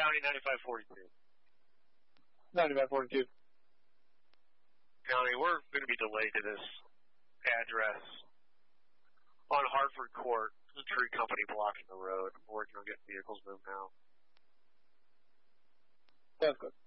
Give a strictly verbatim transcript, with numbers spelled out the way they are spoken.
County ninety-five forty-two. ninety-five forty-two. County, we're going to be delayed to this address on Hartford Court. There's a tree company blocking the road. We're working on getting vehicles moved now. That's good.